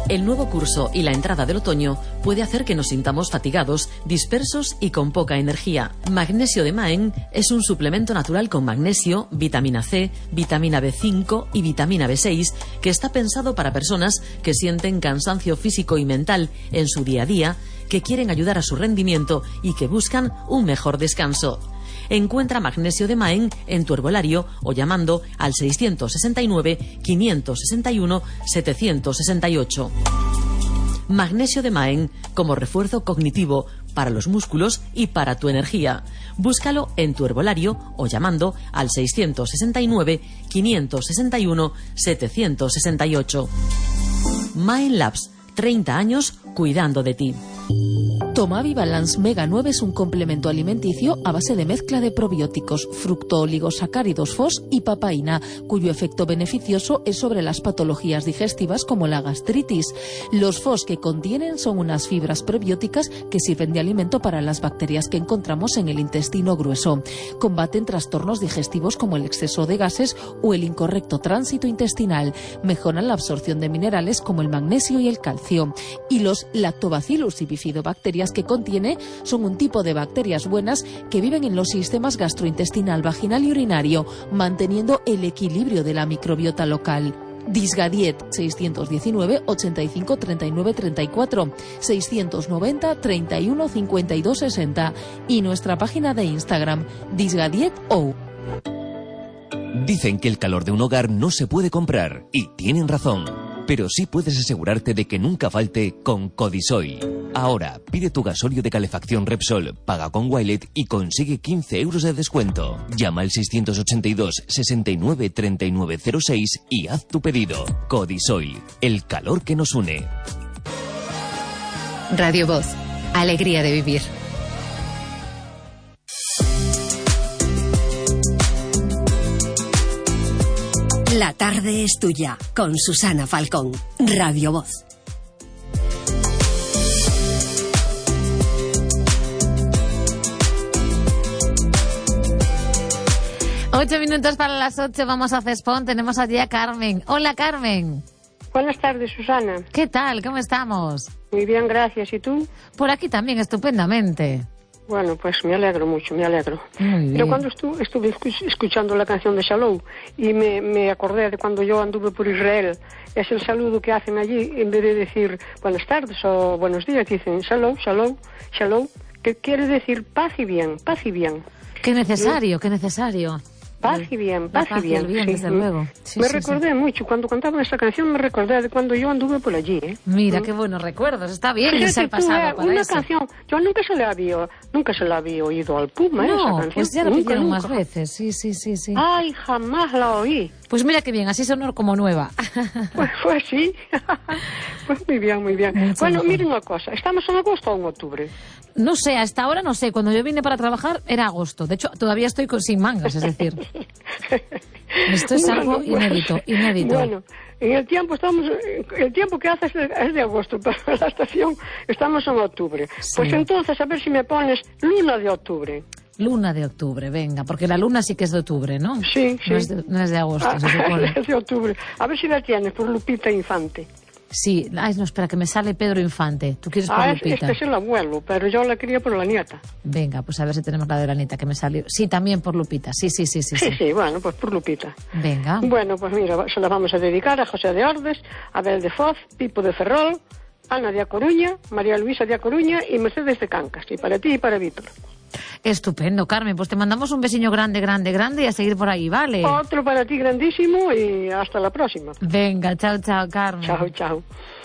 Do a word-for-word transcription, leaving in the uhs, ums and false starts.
El nuevo curso y la entrada del otoño puede hacer que nos sintamos fatigados, dispersos y con poca energía. Magnesio de Maen es un suplemento natural con magnesio, vitamina C, vitamina B cinco y vitamina B seis que está pensado para personas que sienten cansancio físico y mental en su día a día, que quieren ayudar a su rendimiento y que buscan un mejor descanso. Encuentra Magnesio de Maen en tu herbolario o llamando al seiscientos sesenta y nueve, quinientos sesenta y uno, setecientos sesenta y ocho. Magnesio de Maen como refuerzo cognitivo para los músculos y para tu energía. Búscalo en tu herbolario o llamando al seiscientos sesenta y nueve, quinientos sesenta y uno, setecientos sesenta y ocho. Maen Labs, treinta años cuidando de ti. Tomavi Balance Mega nueve es un complemento alimenticio a base de mezcla de probióticos, fructooligosacáridos F O S y papaína, cuyo efecto beneficioso es sobre las patologías digestivas como la gastritis. Los F O S que contienen son unas fibras prebióticas que sirven de alimento para las bacterias que encontramos en el intestino grueso. Combaten trastornos digestivos como el exceso de gases o el incorrecto tránsito intestinal. Mejoran la absorción de minerales como el magnesio y el calcio. Y los lactobacillus y bifidobacterias que contiene son un tipo de bacterias buenas que viven en los sistemas gastrointestinal, vaginal y urinario, manteniendo el equilibrio de la microbiota local. Disgadiet seiscientos diecinueve, ochenta y cinco, treinta y nueve, treinta y cuatro, seiscientos noventa, treinta y uno, cincuenta y dos, sesenta y nuestra página de Instagram disgadieto. Dicen que el calor de un hogar no se puede comprar y tienen razón. Pero sí puedes asegurarte de que nunca falte con Codisoil. Ahora, pide tu gasolio de calefacción Repsol, paga con Wilet y consigue quince euros de descuento. Llama al seiscientos ochenta y dos, sesenta y nueve, treinta y nueve cero seis y haz tu pedido. Codisoil, el calor que nos une. Radio Voz, alegría de vivir. La tarde es tuya, con Susana Falcón, Radio Voz. Ocho minutos para las ocho, vamos a Cespón, tenemos allí a Carmen. Hola, Carmen. Buenas tardes, Susana. ¿Qué tal? ¿Cómo estamos? Muy bien, gracias. ¿Y tú? Por aquí también, estupendamente. Bueno, pues me alegro mucho, me alegro. Muy bien. Pero cuando estuve, estuve escuchando la canción de Shalom y me, me acordé de cuando yo anduve por Israel, es el saludo que hacen allí, en vez de decir buenas tardes o buenos días, dicen Shalom, Shalom, Shalom, que quiere decir paz y bien, paz y bien. Qué necesario, qué necesario. Paz y bien, paz, paz y bien, y bien, sí. desde luego. Sí, me sí, recordé sí. mucho, cuando cantaban esta canción me recordé de cuando yo anduve por allí, ¿eh? Mira, ¿Mm? qué buenos recuerdos, está bien Fíjate irse al tú, pasado eh, para una eso. canción, yo nunca se la había, nunca se la había oído al Puma, No, esa canción. pues ya lo nunca, pidieron nunca. más veces, sí, sí, sí, sí. Ay, jamás la oí. Pues mira qué bien, así sonó como nueva. Pues fue así. Pues muy bien, muy bien. Mucho bueno, mejor. miren una cosa, ¿estamos en agosto o en octubre? No sé, hasta ahora no sé, cuando yo vine para trabajar era agosto, de hecho todavía estoy con, sin mangas, es decir. Esto es algo Bueno, inédito, inédito. Bueno, en el tiempo estamos, el tiempo que hace es de, es de agosto, pero en la estación estamos en octubre. Sí. Pues entonces, a ver si me pones luna de octubre. Luna de octubre, venga, porque la luna sí que es de octubre, ¿no? Sí, sí. No es de, no es de agosto, Ah, se supone. es de octubre. A ver si la tienes por Lupita Infante. Sí, ay, no, espera, que me sale Pedro Infante. ¿Tú quieres por Ah, es- Lupita? este es el abuelo, pero yo la quería por la nieta. Venga, pues a ver si tenemos la de la nieta que me salió. Sí, también por Lupita, sí, sí, sí, sí. Sí, sí. sí, bueno, pues por Lupita. Venga. Bueno, pues mira, se la vamos a dedicar a José de Ordes, Abel de Foz, Pipo de Ferrol, Ana de A Coruña, María Luisa de A Coruña y Mercedes de Cancas. Y para ti y para Víctor. Estupendo, Carmen. Pues te mandamos un besiño grande, grande, grande y a seguir por ahí, ¿vale? Otro para ti grandísimo y hasta la próxima. Venga, chao, chao, Carmen. Chao, chao.